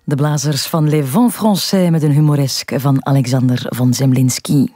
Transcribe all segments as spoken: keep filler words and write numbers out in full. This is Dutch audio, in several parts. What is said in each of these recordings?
De blazers van Les Vents Français met een humoresk van Alexander von Zemlinsky.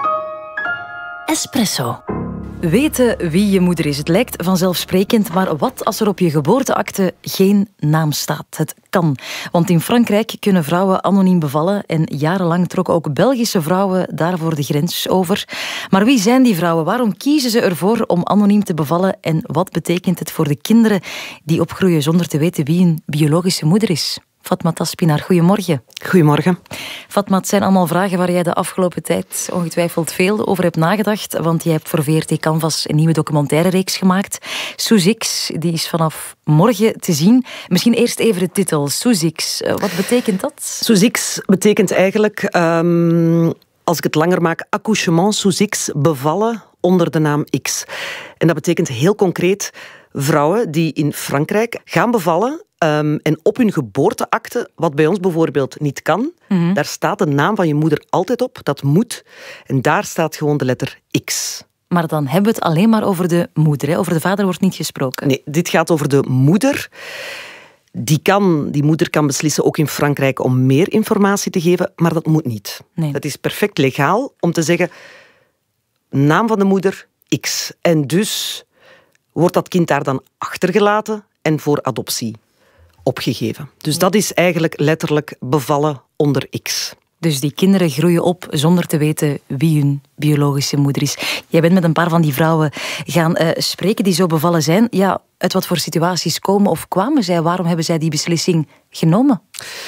Espresso. Weten wie je moeder is. Het lijkt vanzelfsprekend, maar wat als er op je geboorteakte geen naam staat? Het kan. Want in Frankrijk kunnen vrouwen anoniem bevallen en jarenlang trokken ook Belgische vrouwen daarvoor de grens over. Maar wie zijn die vrouwen? Waarom kiezen ze ervoor om anoniem te bevallen? En wat betekent het voor de kinderen die opgroeien zonder te weten wie hun biologische moeder is? Fatma Taspinar, goedemorgen. Goedemorgen. Fatma, het zijn allemaal vragen waar jij de afgelopen tijd ongetwijfeld veel over hebt nagedacht, want je hebt voor V R T Canvas een nieuwe documentaire-reeks gemaakt. Soezix, die is vanaf morgen te zien. Misschien eerst even de titel, Soezix. Wat betekent dat? Soezix betekent eigenlijk, um, als ik het langer maak, accouchement Soezix, bevallen onder de naam X. En dat betekent heel concreet vrouwen die in Frankrijk gaan bevallen. Um, en op hun geboorteakte, wat bij ons bijvoorbeeld niet kan, mm-hmm. daar staat de naam van je moeder altijd op. Dat moet. En daar staat gewoon de letter X. Maar dan hebben we het alleen maar over de moeder. Hè? Over de vader wordt niet gesproken. Nee, dit gaat over de moeder. Die, kan, die moeder kan beslissen, ook in Frankrijk, om meer informatie te geven. Maar dat moet niet. Nee. Dat is perfect legaal om te zeggen, naam van de moeder X. En dus wordt dat kind daar dan achtergelaten en voor adoptie opgegeven. Dus dat is eigenlijk letterlijk bevallen onder X. Dus die kinderen groeien op zonder te weten wie hun biologische moeder is. Jij bent met een paar van die vrouwen gaan uh, spreken die zo bevallen zijn. Ja, uit wat voor situaties komen of kwamen zij? Waarom hebben zij die beslissing genomen?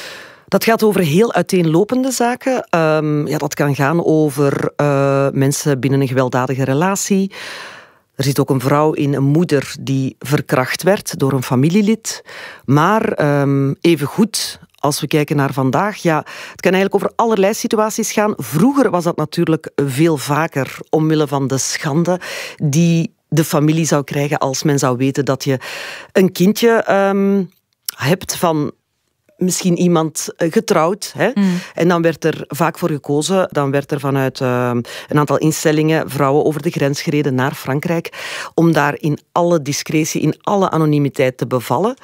Dat gaat over heel uiteenlopende zaken. Um, ja, dat kan gaan over uh, mensen binnen een gewelddadige relatie. Er zit ook een vrouw in, een moeder die verkracht werd door een familielid. Maar um, evengoed, als we kijken naar vandaag, ja, het kan eigenlijk over allerlei situaties gaan. Vroeger was dat natuurlijk veel vaker, omwille van de schande die de familie zou krijgen als men zou weten dat je een kindje um, hebt van misschien iemand getrouwd. Hè? Mm. En dan werd er vaak voor gekozen. Dan werd er vanuit uh, een aantal instellingen vrouwen over de grens gereden naar Frankrijk. Om daar in alle discretie, in alle anonimiteit te bevallen.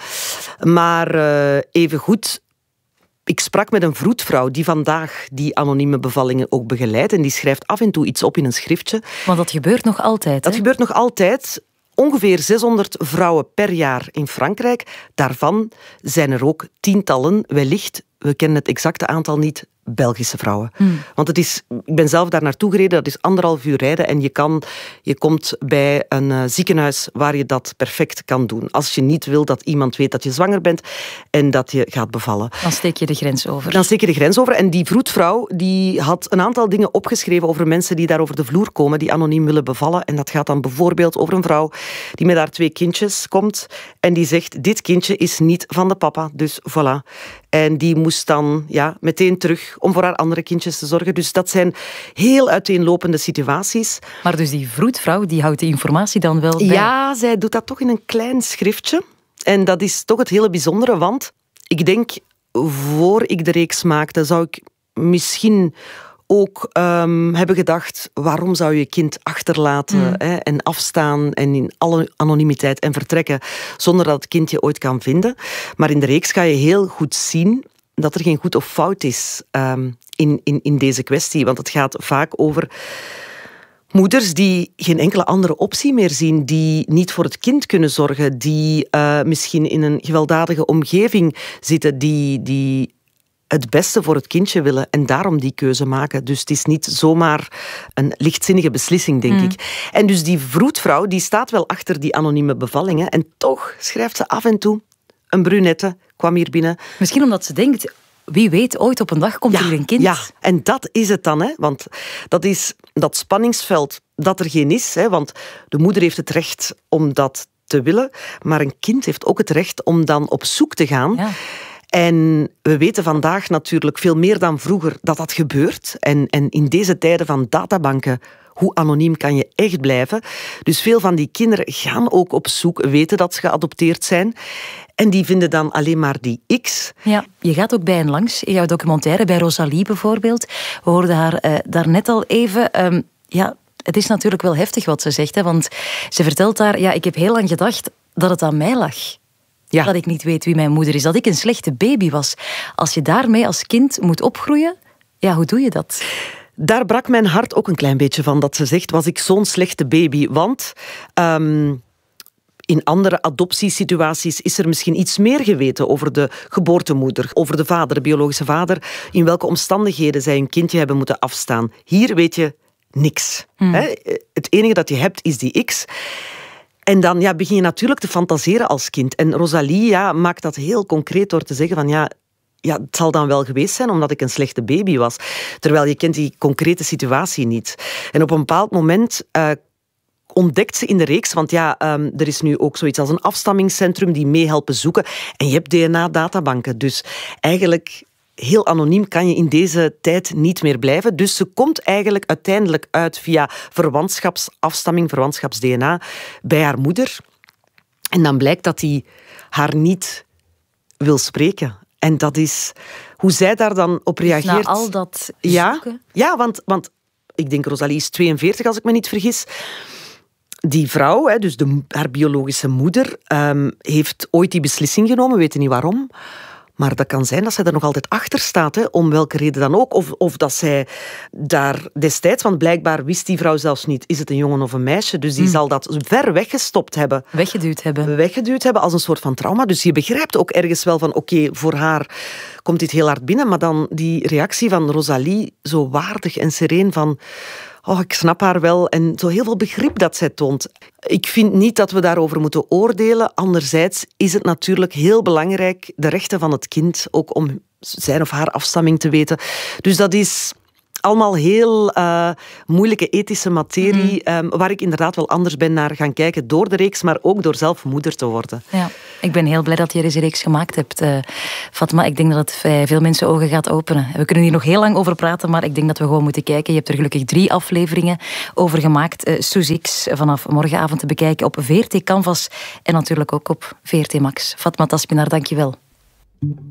Maar uh, evengoed, ik sprak met een vroedvrouw die vandaag die anonieme bevallingen ook begeleidt. En die schrijft af en toe iets op in een schriftje. Want dat gebeurt nog altijd, Dat hè? gebeurt nog altijd. Ongeveer zeshonderd vrouwen per jaar in Frankrijk. Daarvan zijn er ook tientallen, wellicht, we kennen het exacte aantal niet, Belgische vrouwen. Hmm. Want het is, ik ben zelf daar naartoe gereden, dat is anderhalf uur rijden en je, kan, je komt bij een uh, ziekenhuis waar je dat perfect kan doen. Als je niet wil dat iemand weet dat je zwanger bent en dat je gaat bevallen. Dan steek je de grens over. Dan steek je de grens over. En die vroedvrouw die had een aantal dingen opgeschreven over mensen die daar over de vloer komen, die anoniem willen bevallen. En dat gaat dan bijvoorbeeld over een vrouw die met haar twee kindjes komt en die zegt, dit kindje is niet van de papa, dus voilà. En die moest dan ja, meteen terug om voor haar andere kindjes te zorgen. Dus dat zijn heel uiteenlopende situaties. Maar dus die vroedvrouw, die houdt die informatie dan wel bij? Ja, zij doet dat toch in een klein schriftje. En dat is toch het hele bijzondere, want ik denk, voor ik de reeks maakte, zou ik misschien ook um, hebben gedacht, waarom zou je kind achterlaten mm. hè, en afstaan en in alle anonimiteit en vertrekken, zonder dat het kind je ooit kan vinden. Maar in de reeks ga je heel goed zien dat er geen goed of fout is um, in, in, in deze kwestie. Want het gaat vaak over moeders die geen enkele andere optie meer zien, die niet voor het kind kunnen zorgen, die uh, misschien in een gewelddadige omgeving zitten, die, die het beste voor het kindje willen en daarom die keuze maken. Dus het is niet zomaar een lichtzinnige beslissing, denk mm. ik. En dus die vroedvrouw, die staat wel achter die anonieme bevallingen en toch schrijft ze af en toe, een brunette kwam hier binnen. Misschien omdat ze denkt, wie weet, ooit op een dag komt ja, hier een kind. Ja, en dat is het dan. Hè? Want dat is dat spanningsveld dat er geen is. Hè? Want de moeder heeft het recht om dat te willen, maar een kind heeft ook het recht om dan op zoek te gaan. Ja. En we weten vandaag natuurlijk veel meer dan vroeger dat dat gebeurt. En, en in deze tijden van databanken, hoe anoniem kan je echt blijven? Dus veel van die kinderen gaan ook op zoek, weten dat ze geadopteerd zijn. En die vinden dan alleen maar die X. Ja, je gaat ook bij hen langs, in jouw documentaire, bij Rosalie bijvoorbeeld. We hoorden haar uh, daarnet al even. Um, ja, het is natuurlijk wel heftig wat ze zegt, hè, want ze vertelt daar, ja, ik heb heel lang gedacht dat het aan mij lag. Ja. Dat ik niet weet wie mijn moeder is. Dat ik een slechte baby was. Als je daarmee als kind moet opgroeien, ja, hoe doe je dat? Daar brak mijn hart ook een klein beetje van. Dat ze zegt, was ik zo'n slechte baby? Want Um, in andere adoptiesituaties is er misschien iets meer geweten over de geboortemoeder, over de vader, de biologische vader, in welke omstandigheden zij een kindje hebben moeten afstaan. Hier weet je niks. Hmm. Het enige dat je hebt is die X. En dan ja, begin je natuurlijk te fantaseren als kind. En Rosalie ja, maakt dat heel concreet door te zeggen van ja, ja, het zal dan wel geweest zijn omdat ik een slechte baby was. Terwijl je kent die concrete situatie niet. En op een bepaald moment Uh, ontdekt ze in de reeks, want ja, um, er is nu ook zoiets als een afstammingscentrum die mee helpen zoeken. En je hebt D N A-databanken. Dus eigenlijk heel anoniem kan je in deze tijd niet meer blijven. Dus ze komt eigenlijk uiteindelijk uit via verwantschapsafstamming, verwantschaps-D N A, bij haar moeder. En dan blijkt dat hij haar niet wil spreken. En dat is hoe zij daar dan op reageert. Dus na al dat ja, zoeken? Ja, want, want ik denk Rosalie is tweeënveertig, als ik me niet vergis. Die vrouw, dus de, haar biologische moeder, um, heeft ooit die beslissing genomen, we weten niet waarom. Maar dat kan zijn dat zij er nog altijd achter staat, hè, om welke reden dan ook. Of, of dat zij daar destijds, want blijkbaar wist die vrouw zelfs niet, is het een jongen of een meisje? Dus die mm. zal dat ver weggestopt hebben. Weggeduwd hebben. Weggeduwd hebben als een soort van trauma. Dus je begrijpt ook ergens wel van, oké, okay, voor haar komt dit heel hard binnen. Maar dan die reactie van Rosalie, zo waardig en sereen van, oh, ik snap haar wel. En zo heel veel begrip dat zij toont. Ik vind niet dat we daarover moeten oordelen. Anderzijds is het natuurlijk heel belangrijk, de rechten van het kind, ook om zijn of haar afstamming te weten. Dus dat is allemaal heel uh, moeilijke ethische materie, mm. um, waar ik inderdaad wel anders ben naar gaan kijken door de reeks, maar ook door zelf moeder te worden. Ja, ik ben heel blij dat je deze reeks gemaakt hebt, uh, Fatma. Ik denk dat het bij veel mensen ogen gaat openen. We kunnen hier nog heel lang over praten, maar ik denk dat we gewoon moeten kijken. Je hebt er gelukkig drie afleveringen over gemaakt. Uh, Suze X vanaf morgenavond te bekijken op V R T Canvas en natuurlijk ook op V R T Max. Fatma Taspinar, dank je wel.